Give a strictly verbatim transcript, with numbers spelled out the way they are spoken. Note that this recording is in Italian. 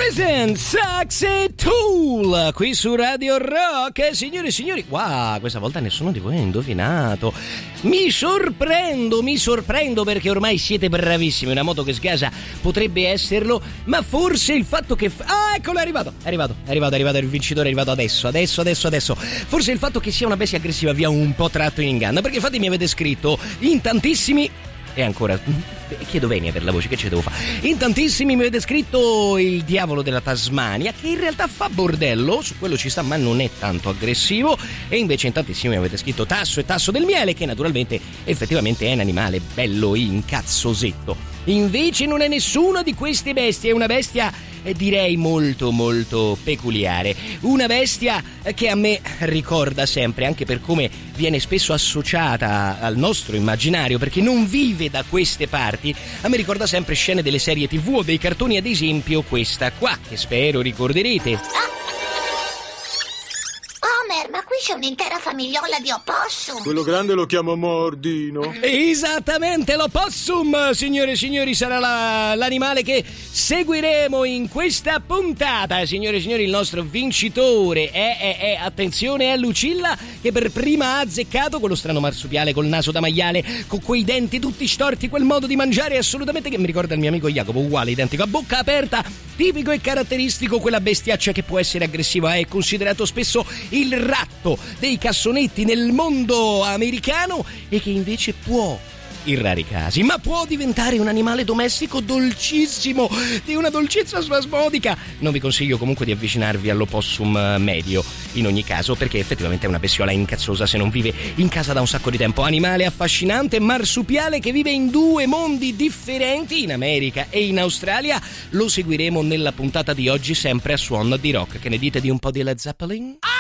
Present Sax Tool qui su Radio Rock. Signore e signori, wow, questa volta nessuno di voi ha indovinato. Mi sorprendo, mi sorprendo perché ormai siete bravissimi. Una moto che sgasa potrebbe esserlo, ma forse il fatto che... Ah, eccolo, è arrivato, è arrivato, è arrivato, è arrivato il vincitore, è arrivato adesso, adesso, adesso, adesso. Forse il fatto che sia una bestia aggressiva vi ha un po' tratto in inganno, perché infatti mi avete scritto in tantissimi... E ancora, chiedo venia per la voce, che ce devo fare? In tantissimi mi avete scritto il diavolo della Tasmania, che in realtà fa bordello, su quello ci sta, ma non è tanto aggressivo. E invece in tantissimi mi avete scritto Tasso e Tasso del Miele, che naturalmente effettivamente è un animale bello incazzosetto. Invece non è nessuna di queste bestie, è una bestia eh, direi molto molto peculiare, una bestia eh, che a me ricorda sempre, anche per come viene spesso associata al nostro immaginario, perché non vive da queste parti, a me ricorda sempre scene delle serie tv o dei cartoni, ad esempio questa qua, che spero ricorderete. Ma qui c'è un'intera famigliola di opossum. Quello grande lo chiamo Mordino. Esattamente, l'opossum, signore e signori, sarà la, l'animale che seguiremo in questa puntata. Signore e signori, il nostro vincitore è, è, è attenzione, è Lucilla, che per prima ha azzeccato quello strano marsupiale col naso da maiale, con quei denti tutti storti, quel modo di mangiare assolutamente che mi ricorda il mio amico Jacopo, uguale, identico, a bocca aperta, tipico e caratteristico, quella bestiaccia che può essere aggressiva. È considerato spesso il ratto dei cassonetti nel mondo americano e che invece può, in rari casi, ma può diventare un animale domestico dolcissimo, di una dolcezza spasmodica. Non vi consiglio comunque di avvicinarvi all'opossum medio, in ogni caso, perché effettivamente è una bestiola incazzosa se non vive in casa da un sacco di tempo. Animale affascinante, marsupiale che vive in due mondi differenti, in America e in Australia. Lo seguiremo nella puntata di oggi, sempre a suono di rock. Che ne dite di un po' di Led Zeppelin? Ah!